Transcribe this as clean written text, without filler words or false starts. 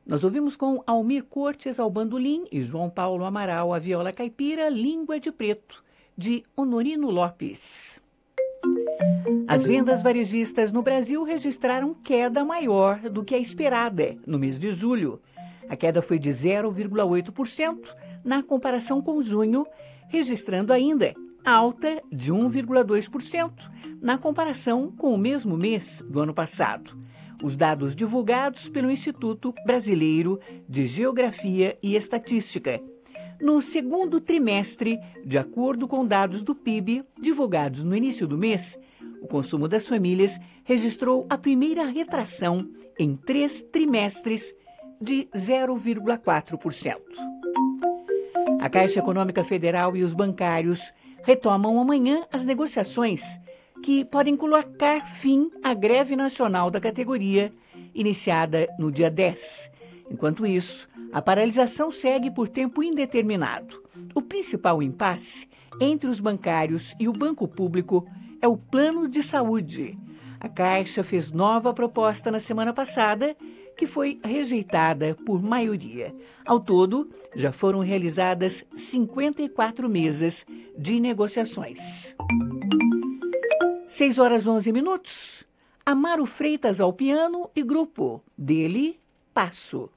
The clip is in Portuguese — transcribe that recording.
Nós ouvimos com Almir Cortes ao bandolim e João Paulo Amaral à viola caipira Língua de Preto, de Honorino Lopes. As vendas varejistas no Brasil registraram queda maior do que a esperada no mês de julho. A queda foi de 0,8% na comparação com junho, registrando ainda alta de 1,2% na comparação com o mesmo mês do ano passado. Os dados divulgados pelo Instituto Brasileiro de Geografia e Estatística. No segundo trimestre, de acordo com dados do PIB divulgados no início do mês, o consumo das famílias registrou a primeira retração em 3 trimestres de 0,4%. A Caixa Econômica Federal e os bancários retomam amanhã as negociações que podem colocar fim à greve nacional da categoria, iniciada no dia 10. Enquanto isso, a paralisação segue por tempo indeterminado. O principal impasse entre os bancários e o Banco Público é o plano de saúde. A Caixa fez nova proposta na semana passada, que foi rejeitada por maioria. Ao todo, já foram realizadas 54 mesas de negociações. 6h11. Amaro Freitas ao piano e grupo. Dele, Passo.